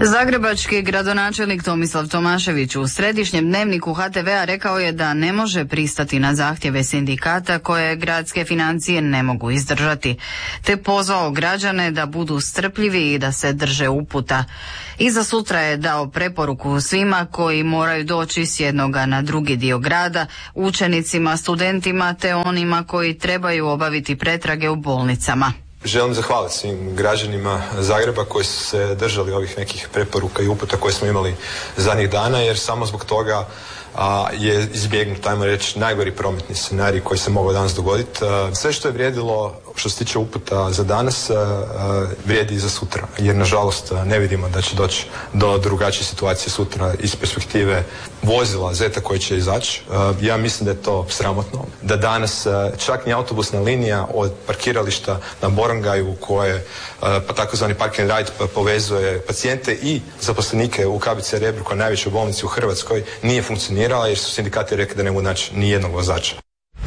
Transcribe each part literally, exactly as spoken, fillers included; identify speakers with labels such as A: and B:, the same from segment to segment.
A: Zagrebački gradonačelnik Tomislav Tomašević u središnjem dnevniku H T V-a rekao je da ne može pristati na zahtjeve sindikata koje gradske financije ne mogu izdržati, te pozvao građane da budu strpljivi i da se drže uputa. I za sutra je dao preporuku svima koji moraju doći s jednoga na drugi dio grada, učenicima, studentima te onima koji trebaju obaviti pretrage u bolnicama.
B: Želim zahvaliti svim građanima Zagreba koji su se držali ovih nekih preporuka i uputa koje smo imali zadnjih dana, jer samo zbog toga a, je izbjegnut, ajmo reći, najgori prometni scenarij koji se mogao danas dogoditi. A, sve što je vrijedilo što se tiče uputa za danas, a, a, vrijedi i za sutra, jer nažalost ne vidimo da će doći do drugačije situacije sutra iz perspektive vozila Zeta koji će izaći. A, ja mislim da je to sramotno, da danas a, čak ni autobusna linija od parkirališta na Borongaju koje pa takozvani park and ride povezuje pacijente i zaposlenike u K B C Rebru, koja je najveća bolnica u Hrvatskoj, nije funkcionirala jer su sindikati rekli da ne mogu naći ni jednog vozača.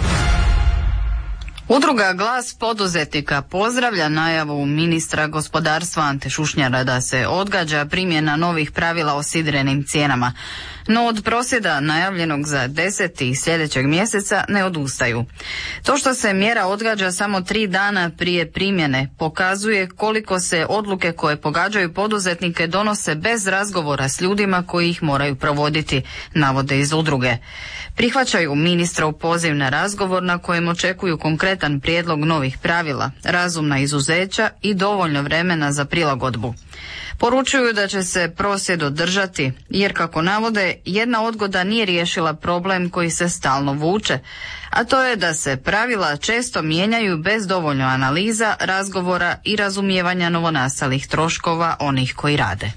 A: Udruga Glas poduzetnika pozdravlja najavu ministra gospodarstva Ante Šušnjara da se odgađa primjena novih pravila o sidrenim cijenama. No od prosvjeda najavljenog za deseti sljedećeg mjeseca ne odustaju. To što se mjera odgađa samo tri dana prije primjene pokazuje koliko se odluke koje pogađaju poduzetnike donose bez razgovora s ljudima koji ih moraju provoditi, navode iz udruge. Prihvaćaju ministrov poziv na razgovor na kojem očekuju konkretan prijedlog novih pravila, razumna izuzeća i dovoljno vremena za prilagodbu. Poručuju da će se prosvjed održati, jer kako navode, jedna odgoda nije riješila problem koji se stalno vuče, a to je da se pravila često mijenjaju bez dovoljno analiza, razgovora i razumijevanja novonastalih troškova onih koji rade.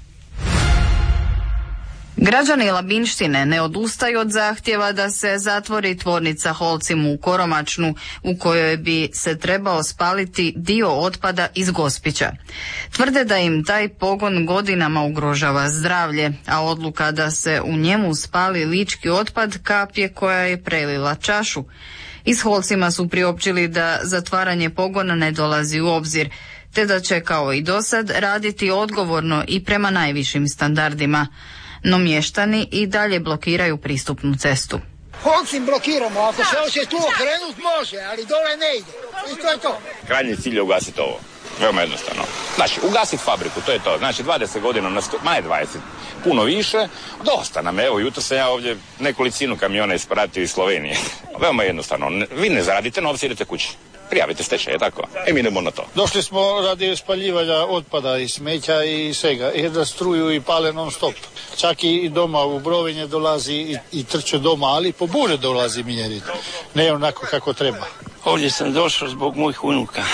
A: Građani Labinštine ne odustaju od zahtjeva da se zatvori tvornica Holcim u Koromačnu, u kojoj bi se trebao spaliti dio otpada iz Gospića. Tvrde da im taj pogon godinama ugrožava zdravlje, a odluka da se u njemu spali lički otpad kap je koja je prelila čašu. Iz Holcima su priopćili da zatvaranje pogona ne dolazi u obzir, te da će kao i dosad raditi odgovorno i prema najvišim standardima. No mještani i dalje blokiraju pristupnu cestu.
C: Holcim blokiramo, ako se hoće tu okrenut može, ali dole ne ide. I to je to.
D: Krajnji cilj je ugasiti ovo. Veoma jednostavno. Znači, ugasiti fabriku, to je to. Znači, dvadeset godina, na sto, manje dvadeset, puno više, dosta nam. Evo, jutro sam ja ovdje nekolicinu kamiona ispratio iz Slovenije. Veoma jednostavno. Vi ne zaradite novce, idete kući. Prijavite stečaj, je tako? I mi idemo na to.
E: Došli smo radi spaljivanja otpada i smeća i svega. I da struju i pale non stop. Čak i doma u Brovinje dolazi i, i trče doma, ali po bure dolazi minjeriti. Ne onako kako treba.
F: Ovdje sam došao zbog mojih unuka.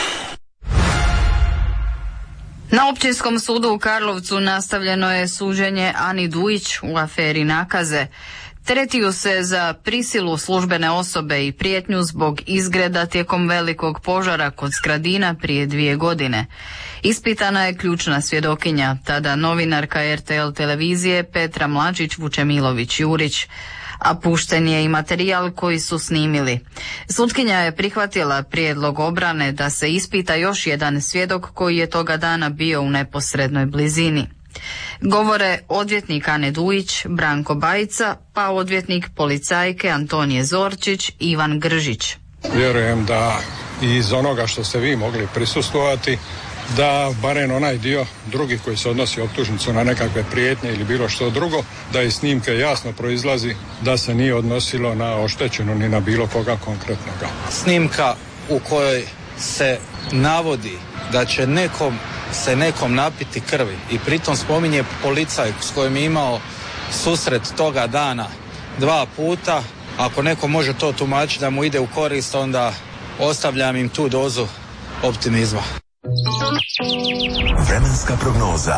A: Na Općinskom sudu u Karlovcu nastavljeno je suđenje Ani Dujić u aferi Nakaze. Teretiju se za prisilu službene osobe i prijetnju zbog izgreda tijekom velikog požara kod Skradina prije dvije godine. Ispitana je ključna svjedokinja, tada novinarka R T L televizije Petra Mlačić-Vučemilović-Jurić, a pušten je i materijal koji su snimili. Sutkinja je prihvatila prijedlog obrane da se ispita još jedan svjedok koji je toga dana bio u neposrednoj blizini. Govore odvjetnik Ane Dujić, Branko Bajica, pa odvjetnik policajke Antonije Zorčić, Ivan Gržić.
G: Vjerujem da iz onoga što ste vi mogli prisustvovati, da barem onaj dio drugi koji se odnosi optužnicu na nekakve prijetnje ili bilo što drugo, da iz snimke jasno proizlazi da se nije odnosilo na oštećenu ni na bilo koga konkretnoga.
H: Snimka u kojoj se navodi da će nekom se nekom napiti krvi i pritom spominje policaj s kojim je imao susret toga dana dva puta. Ako neko može to tumačiti da mu ide u korist, onda ostavljam im tu dozu optimizma.
I: Vremenska prognoza.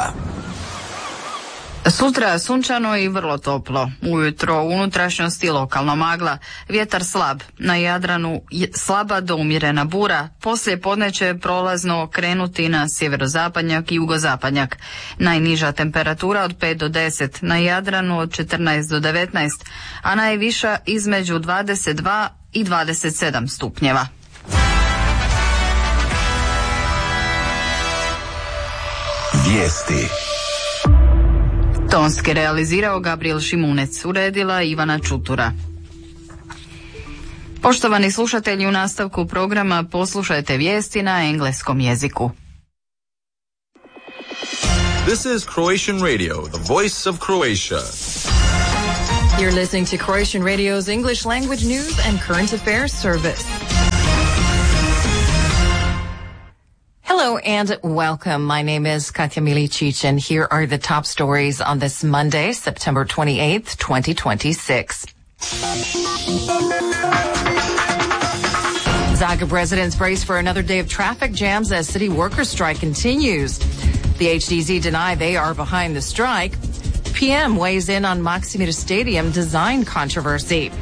A: Sutra sunčano i vrlo toplo. Ujutro u unutrašnjosti lokalno magla. Vjetar slab. Na Jadranu slaba do umjerena bura. Poslije podne će prolazno krenuti na sjeverozapadnjak i jugozapadnjak. Najniža temperatura od pet do deset. Na Jadranu od četrnaest do devetnaest. A najviša između dvadeset dva i dvadeset sedam stupnjeva.
I: Vijesti.
A: Tonski realizirao Gabriel Šimunec, uredila Ivana Čutura. Poštovani slušatelji, u nastavku programa poslušajte vijesti na engleskom jeziku.
I: This is Croatian Radio, the voice of Croatia.
J: You're listening to Croatian Radio's English language news and current affairs service. Hello and welcome. My name is Katja Milicic, and here are the top stories on this Monday, September twenty-eighth, twenty twenty-six. Zagreb residents brace for another day of traffic jams as city workers' strike continues. The H D Z deny they are behind the strike. P M weighs in on Maksimir Stadium design controversy.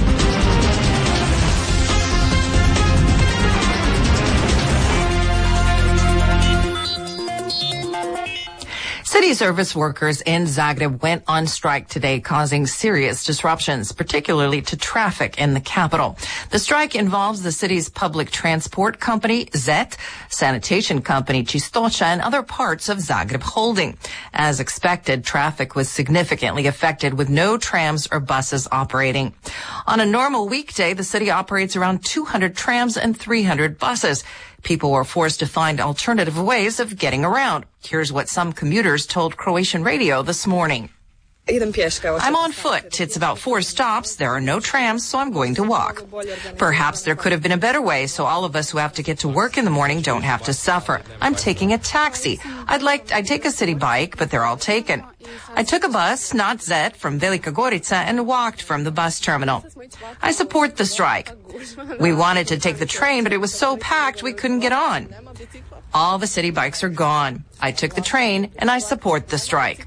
J: City service workers in Zagreb went on strike today, causing serious disruptions, particularly to traffic in the capital. The strike involves the city's public transport company, Z E T, sanitation company, Čistoća, and other parts of Zagreb Holding. As expected, traffic was significantly affected with no trams or buses operating. On a normal weekday, the city operates around two hundred trams and three hundred buses. People were forced to find alternative ways of getting around. Here's what some commuters told Croatian Radio this morning. I'm on foot. It's about four stops. There are no trams, so I'm going to walk. Perhaps there could have been a better way, so all of us who have to get to work in the morning don't have to suffer. I'm taking a taxi. I'd like, I'd take a city bike, but they're all taken. I took a bus, not Z E T, from Velika Gorica and walked from the bus terminal. I support the strike. We wanted to take the train, but it was so packed we couldn't get on. All the city bikes are gone. I took the train and I support the strike.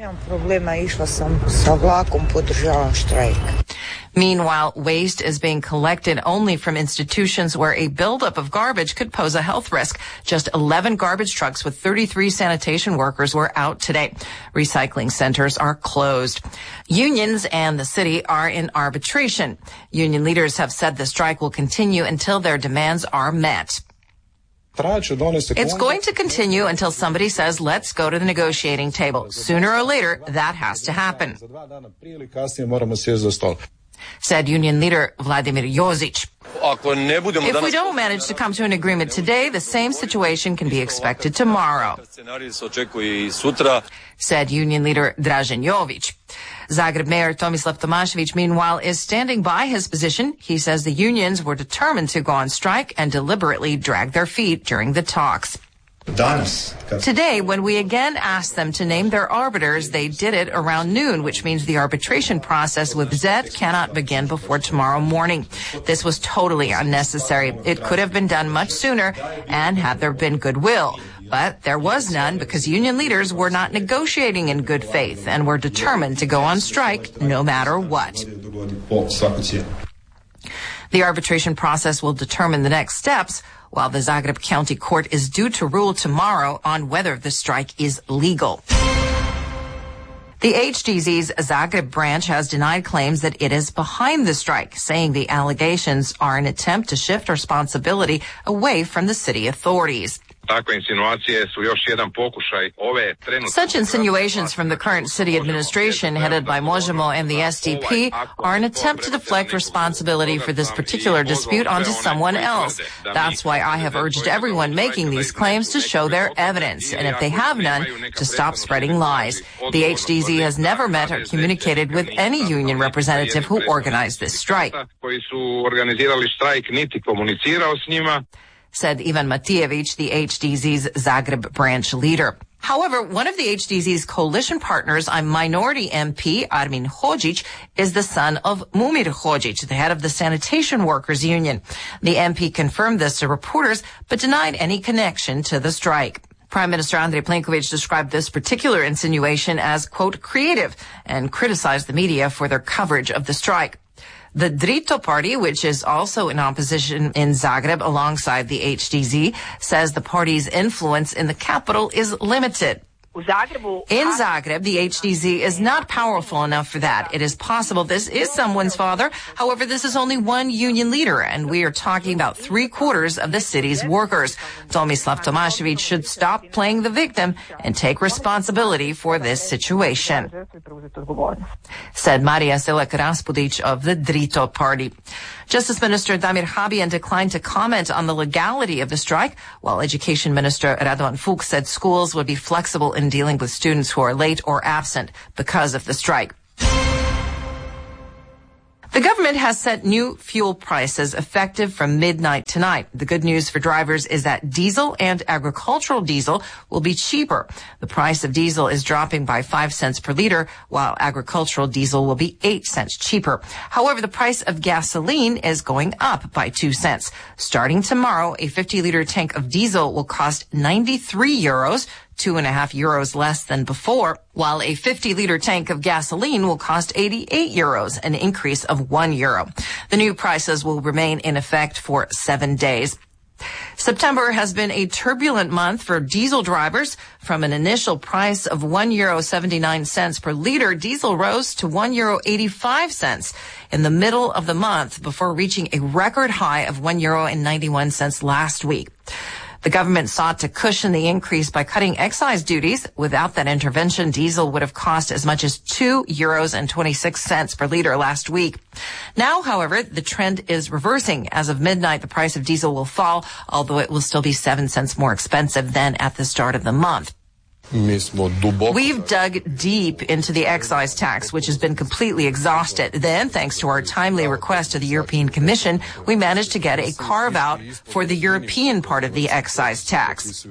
J: Meanwhile, waste is being collected only from institutions where a buildup of garbage could pose a health risk. Just eleven garbage trucks with thirty-three sanitation workers were out today. Recycling centers are closed. Unions and the city are in arbitration. Union leaders have said the strike will continue until their demands are met. It's going to continue until somebody says, let's go to the negotiating table. Sooner or later, that has to happen, said union leader Vladimir Jozic. If we don't manage to come to an agreement today, the same situation can be expected tomorrow, said union leader Dražen Jović. Zagreb Mayor Tomislav Tomašević, meanwhile, is standing by his position. He says the unions were determined to go on strike and deliberately drag their feet during the talks. Today, when we again asked them to name their arbiters, they did it around noon, which means the arbitration process with Z E T cannot begin before tomorrow morning. This was totally unnecessary. It could have been done much sooner and had there been goodwill. But there was none because union leaders were not negotiating in good faith and were determined to go on strike no matter what. The arbitration process will determine the next steps, while the Zagreb County Court is due to rule tomorrow on whether the strike is legal. The H D Z's Zagreb branch has denied claims that it is behind the strike, saying the allegations are an attempt to shift responsibility away from the city authorities. Such insinuations from the current city administration, headed by Možemo and the S D P, are an attempt to deflect responsibility for this particular dispute onto someone else. That's why I have urged everyone making these claims to show their evidence, and if they have none, to stop spreading lies. The H D Z has never met or communicated with any union representative who organized this strike, said Ivan Matijević, the H D Z's Zagreb branch leader. However, one of the H D Z's coalition partners, a minority M P, Armin Hodžić, is the son of Mumir Hodžić, the head of the Sanitation Workers Union. The M P confirmed this to reporters, but denied any connection to the strike. Prime Minister Andrej Plenković described this particular insinuation as, quote, creative, and criticized the media for their coverage of the strike. The Drito party, which is also in opposition in Zagreb alongside the H D Z, says the party's influence in the capital is limited. In Zagreb, the H D Z is not powerful enough for that. It is possible this is someone's father. However, this is only one union leader, and we are talking about three quarters of the city's workers. Tomislav Tomašević should stop playing the victim and take responsibility for this situation, said Marija Selak-Raspudić of the Drito party. Justice Minister Damir Habijan declined to comment on the legality of the strike, while Education Minister Radovan Fuchs said schools would be flexible in dealing with students who are late or absent because of the strike. The government has set new fuel prices effective from midnight tonight. The good news for drivers is that diesel and agricultural diesel will be cheaper. The price of diesel is dropping by five cents per liter, while agricultural diesel will be eight cents cheaper. However, the price of gasoline is going up by two cents. Starting tomorrow, a fifty liter tank of diesel will cost ninety-three euros, two and a half euros less than before, while a fifty liter tank of gasoline will cost eighty-eight euros, an increase of one euro. The new prices will remain in effect for seven days. September has been a turbulent month for diesel drivers. From an initial price of one euro seventy-nine cents per liter, diesel rose to one euro eighty-five cents in the middle of the month before reaching a record high of one euro ninety-one cents last week. The government sought to cushion the increase by cutting excise duties. Without that intervention, diesel would have cost as much as two euros and twenty-six cents per liter last week. Now, however, the trend is reversing. As of midnight, the price of diesel will fall, although it will still be seven cents more expensive than at the start of the month. We've dug deep into the excise tax, which has been completely exhausted. Then, thanks to our timely request to the European Commission, we managed to get a carve-out for the European part of the excise tax,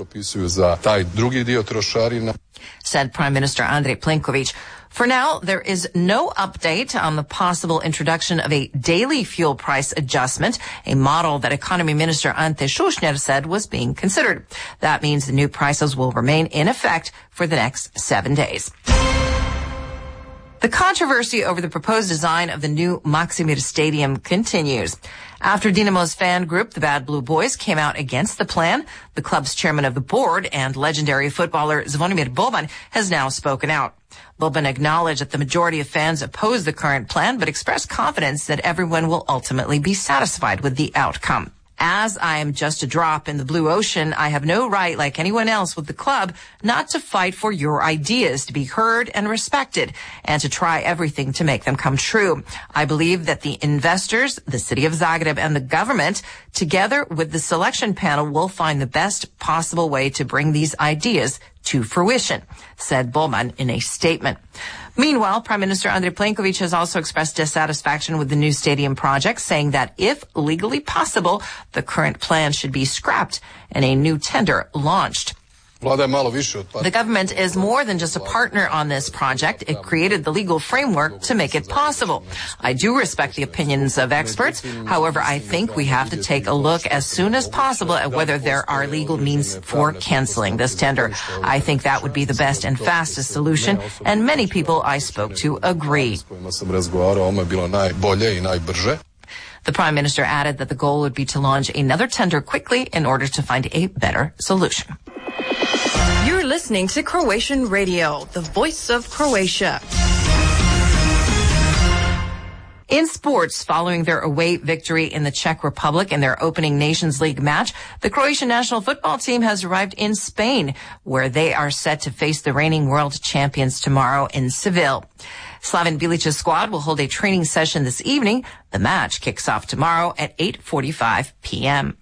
J: said Prime Minister Andrej Plenković. For now, there is no update on the possible introduction of a daily fuel price adjustment, a model that Economy Minister Ante Šušnjar said was being considered. That means the new prices will remain in effect for the next seven days. The controversy over the proposed design of the new Maksimir Stadium continues. After Dinamo's fan group, the Bad Blue Boys, came out against the plan, the club's chairman of the board and legendary footballer Zvonimir Boban has now spoken out. Boban acknowledged that the majority of fans oppose the current plan, but expressed confidence that everyone will ultimately be satisfied with the outcome. As I am just a drop in the blue ocean, I have no right, like anyone else with the club, not to fight for your ideas, to be heard and respected, and to try everything to make them come true. I believe that the investors, the city of Zagreb, and the government, together with the selection panel, will find the best possible way to bring these ideas to fruition, said Boban in a statement. Meanwhile, Prime Minister Andrej Plenković has also expressed dissatisfaction with the new stadium project, saying that if legally possible, the current plan should be scrapped and a new tender launched. The government is more than just a partner on this project. It created the legal framework to make it possible. I do respect the opinions of experts. However, I think we have to take a look as soon as possible at whether there are legal means for canceling this tender. I think that would be the best and fastest solution, and many people I spoke to agree. The Prime Minister added that the goal would be to launch another tender quickly in order to find a better solution.
K: You're listening to Croatian Radio, the voice of Croatia.
J: In sports, following their away victory in the Czech Republic in their opening Nations League match, the Croatian national football team has arrived in Spain, where they are set to face the reigning world champions tomorrow in Seville. Slaven Bilic's squad will hold a training session this evening. The match kicks off tomorrow at eight forty-five p.m.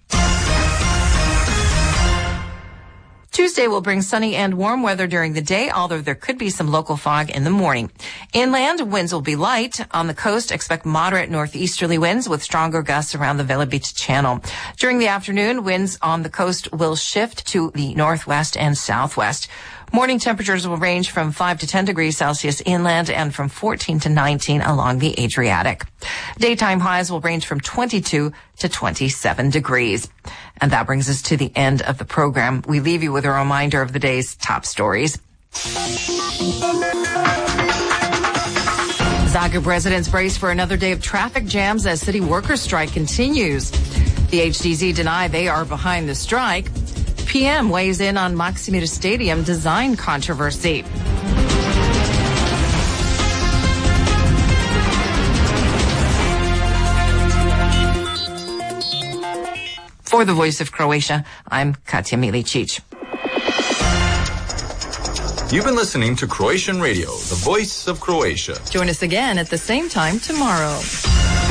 J: Tuesday will bring sunny and warm weather during the day, although there could be some local fog in the morning. Inland, winds will be light. On the coast, expect moderate northeasterly winds with stronger gusts around the Velebit Channel. During the afternoon, winds on the coast will shift to the northwest and southwest. Morning temperatures will range from five to ten degrees Celsius inland and from fourteen to nineteen along the Adriatic. Daytime highs will range from twenty-two to twenty-seven degrees. And that brings us to the end of the program. We leave you with a reminder of the day's top stories. Zagreb residents brace for another day of traffic jams as city workers' strike continues. The H D Z deny they are behind the strike. p m weighs in on Maksimir Stadium design controversy. For the Voice of Croatia, I'm Katja Milicic.
I: You've been listening to Croatian Radio, the voice of Croatia.
K: Join us again at the same time tomorrow.